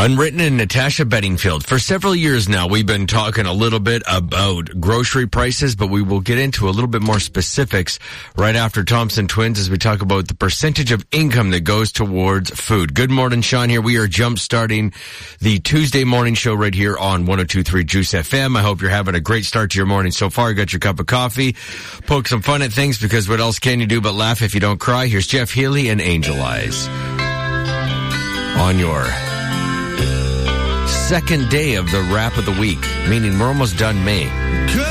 Unwritten and Natasha Bedingfield. For several years now, we've been talking a little bit about grocery prices, but we will get into a little bit more specifics right after Thompson Twins as we talk about the percentage of income that goes towards food. Good morning, Sean here. We are jump-starting the Tuesday morning show right here on 102.3 Juice FM. I hope you're having a great start to your morning so far. You got your cup of coffee. Poke some fun at things because what else can you do but laugh if you don't cry? Here's Jeff Healy and Angel Eyes on your second day of the wrap of the week, meaning we're almost done May.